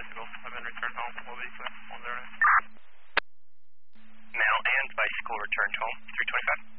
bicycles have been returned home. Will be on their end. Mail and bicycle returned home, 325.